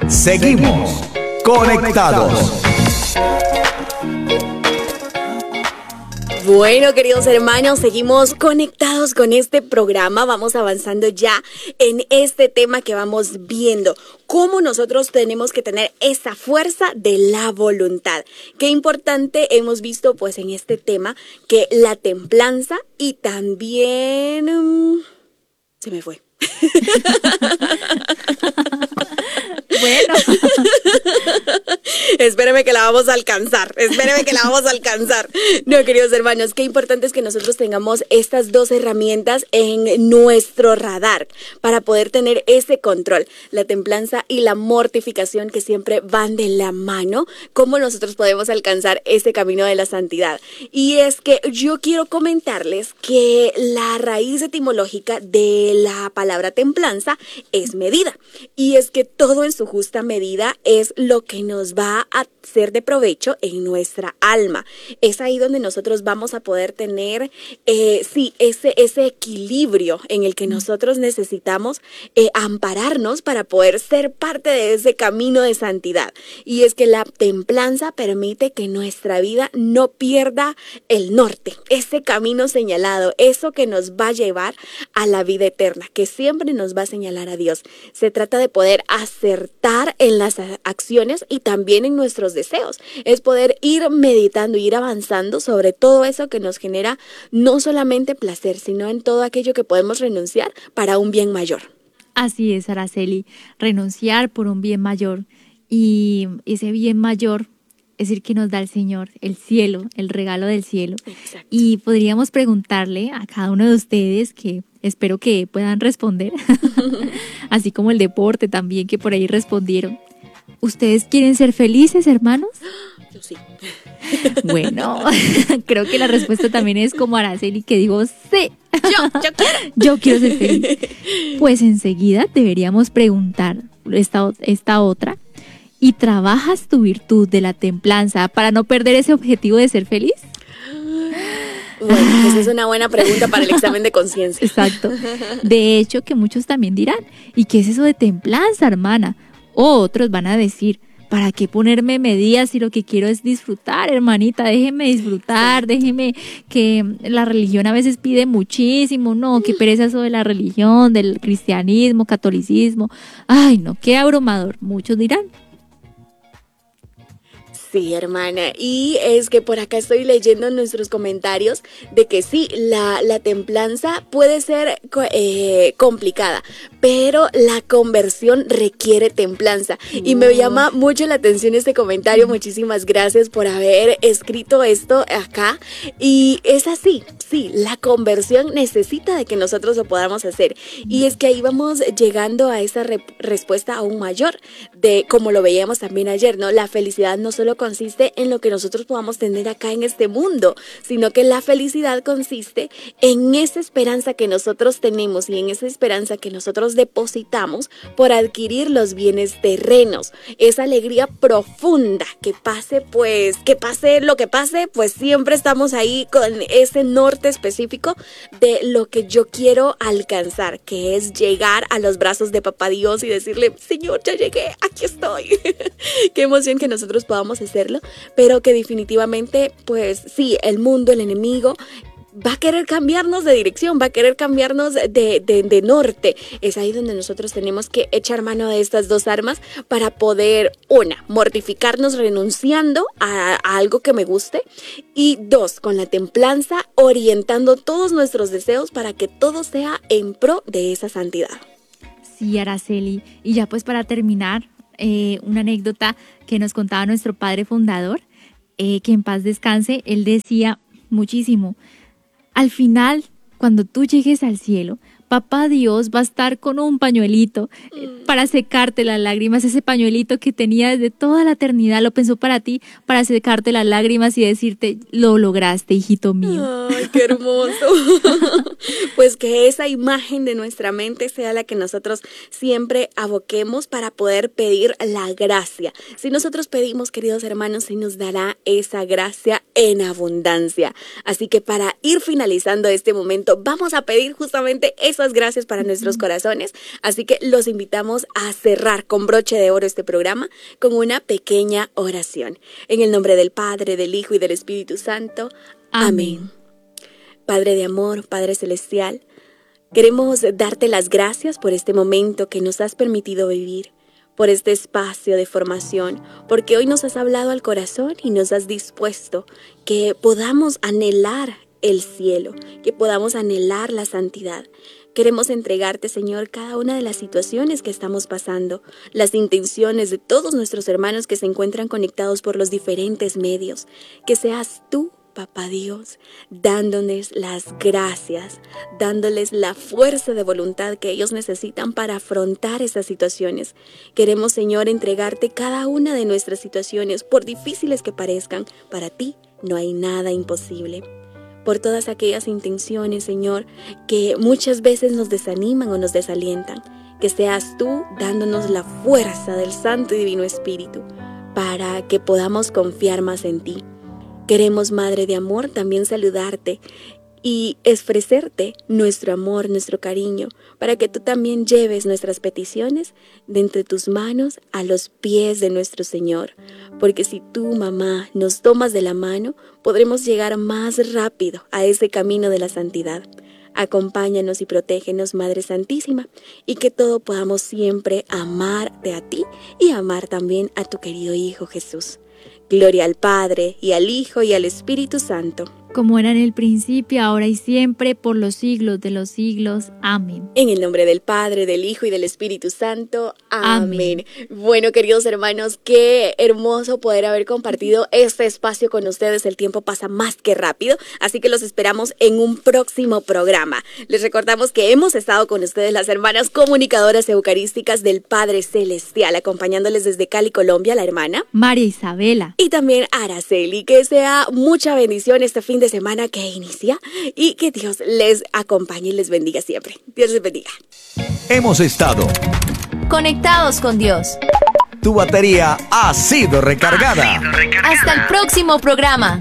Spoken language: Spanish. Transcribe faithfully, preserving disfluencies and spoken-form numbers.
Seguimos conectados. Bueno, queridos hermanos, seguimos conectados con este programa. Vamos avanzando ya en este tema que vamos viendo. Cómo nosotros tenemos que tener esa fuerza de la voluntad. Qué importante hemos visto pues en este tema que la templanza y también... Um, se me fue. Bueno. Espéreme que la vamos a alcanzar, espéreme que la vamos a alcanzar. No, queridos hermanos, qué importante es que nosotros tengamos estas dos herramientas en nuestro radar para poder tener ese control, la templanza y la mortificación que siempre van de la mano, cómo nosotros podemos alcanzar ese camino de la santidad. Y es que yo quiero comentarles que la raíz etimológica de la palabra templanza es medida, y es que todo en su justa medida es lo que nos va a ser de provecho en nuestra alma. Es ahí donde nosotros vamos a poder tener, eh, sí, ese, ese equilibrio en el que nosotros necesitamos eh, ampararnos para poder ser parte de ese camino de santidad. Y es que la templanza permite que nuestra vida no pierda el norte, ese camino señalado, eso que nos va a llevar a la vida eterna, que siempre nos va a señalar a Dios. Se trata de poder acertar en las acciones y también en nuestros deseos. Es poder ir meditando, ir avanzando sobre todo eso que nos genera no solamente placer, sino en todo aquello que podemos renunciar para un bien mayor. Así es, Araceli, renunciar por un bien mayor. Y ese bien mayor es el que nos da el Señor, el cielo, el regalo del cielo. Exacto. Y podríamos preguntarle a cada uno de ustedes, que espero que puedan responder, así como el deporte también, que por ahí respondieron. ¿Ustedes quieren ser felices, hermanos? Yo sí. Bueno, creo que la respuesta también es como Araceli, que digo, sí. Yo, yo quiero. Yo quiero ser feliz. Pues enseguida deberíamos preguntar esta, esta otra. ¿Y trabajas tu virtud de la templanza para no perder ese objetivo de ser feliz? Bueno, esa es una buena pregunta para el examen de conciencia. Exacto. De hecho, que muchos también dirán, ¿y qué es eso de templanza, hermana? O otros van a decir, ¿para qué ponerme medidas si lo que quiero es disfrutar, hermanita? Déjeme disfrutar, déjeme, que la religión a veces pide muchísimo, no, qué pereza eso de la religión, del cristianismo, catolicismo. Ay, no, qué abrumador, muchos dirán. Sí, hermana, y es que por acá estoy leyendo nuestros comentarios de que sí, la, la templanza puede ser eh, complicada, pero la conversión requiere templanza. Oh. Y me llama mucho la atención este comentario. Muchísimas gracias por haber escrito esto acá. Y es así, sí, la conversión necesita de que nosotros lo podamos hacer. Y es que ahí vamos llegando a esa re- respuesta aún mayor, de como lo veíamos también ayer, ¿no? La felicidad no solo consiste en lo que nosotros podamos tener acá en este mundo, sino que la felicidad consiste en esa esperanza que nosotros tenemos y en esa esperanza que nosotros depositamos por adquirir los bienes terrenos, esa alegría profunda, que pase pues, que pase lo que pase, pues siempre estamos ahí con ese norte específico de lo que yo quiero alcanzar, que es llegar a los brazos de Papá Dios y decirle, Señor, ya llegué, aquí estoy. Qué emoción que nosotros podamos hacerlo, pero que definitivamente, pues sí, el mundo, el enemigo, va a querer cambiarnos de dirección, va a querer cambiarnos de, de, de norte. Es ahí donde nosotros tenemos que echar mano de estas dos armas para poder, una, mortificarnos renunciando a, a algo que me guste, y dos, con la templanza, orientando todos nuestros deseos para que todo sea en pro de esa santidad. Sí, Araceli. Y ya pues para terminar, eh, una anécdota que nos contaba nuestro padre fundador, eh, que en paz descanse, él decía muchísimo, al final, cuando tú llegues al cielo, Papá Dios va a estar con un pañuelito eh, para secarte las lágrimas, ese pañuelito que tenía desde toda la eternidad, lo pensó para ti, para secarte las lágrimas y decirte, lo lograste, hijito mío. ¡Ay, qué hermoso! Pues que esa imagen de nuestra mente sea la que nosotros siempre aboquemos para poder pedir la gracia. Si nosotros pedimos, queridos hermanos, se nos dará esa gracia en abundancia. Así que para ir finalizando este momento, vamos a pedir justamente esa esas gracias para nuestros corazones. Así que los invitamos a cerrar con broche de oro este programa con una pequeña oración. En el nombre del Padre, del Hijo y del Espíritu Santo. Amén. Amén. Padre de amor, Padre celestial, queremos darte las gracias por este momento que nos has permitido vivir, por este espacio de formación, porque hoy nos has hablado al corazón y nos has dispuesto que podamos anhelar el cielo, que podamos anhelar la santidad. Queremos entregarte, Señor, cada una de las situaciones que estamos pasando, las intenciones de todos nuestros hermanos que se encuentran conectados por los diferentes medios. Que seas tú, Papá Dios, dándoles las gracias, dándoles la fuerza de voluntad que ellos necesitan para afrontar esas situaciones. Queremos, Señor, entregarte cada una de nuestras situaciones, por difíciles que parezcan. Para ti no hay nada imposible. Por todas aquellas intenciones, Señor, que muchas veces nos desaniman o nos desalientan, que seas tú dándonos la fuerza del Santo y Divino Espíritu para que podamos confiar más en ti. Queremos, Madre de amor, también saludarte y ofrecerte nuestro amor, nuestro cariño, para que tú también lleves nuestras peticiones de entre tus manos a los pies de nuestro Señor. Porque si tú, mamá, nos tomas de la mano, podremos llegar más rápido a ese camino de la santidad. Acompáñanos y protégenos, Madre Santísima, y que todo podamos siempre amarte a ti y amar también a tu querido Hijo Jesús. Gloria al Padre, y al Hijo, y al Espíritu Santo. Como era en el principio, ahora y siempre, por los siglos de los siglos. Amén. En el nombre del Padre, del Hijo y del Espíritu Santo. Amén. Amén. Bueno, queridos hermanos, qué hermoso poder haber compartido este espacio con ustedes. El tiempo pasa más que rápido, así que los esperamos en un próximo programa. Les recordamos que hemos estado con ustedes las hermanas comunicadoras eucarísticas del Padre Celestial, acompañándoles desde Cali, Colombia, la hermana María Isabela. Y también Araceli. Que sea mucha bendición este fin de semana que inicia y que Dios les acompañe y les bendiga siempre. Dios les bendiga. Hemos estado conectados con Dios. Tu batería ha sido recargada. Hasta el próximo programa.